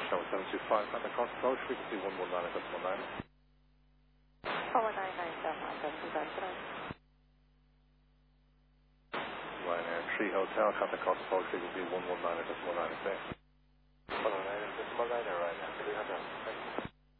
Tower 725, contact cross approach, frequency 119.19. 119.725. Ryanair 3 Hotel, contact cross approach, frequency 119.19.